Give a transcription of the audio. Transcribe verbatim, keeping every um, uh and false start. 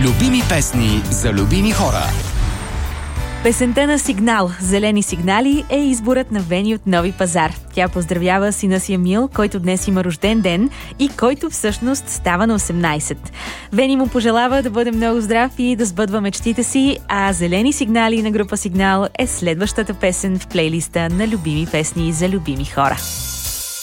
Любими песни за любими хора. Песента на Сигнал, Зелени сигнали е изборът на Вени от Нови пазар. Тя поздравява сина си Емил, който днес има рожден ден и който всъщност става на осемнайсет. Вени му пожелава да бъде много здрав и да сбъдва мечтите си, а Зелени сигнали на група Сигнал е следващата песен в плейлиста на любими песни за любими хора.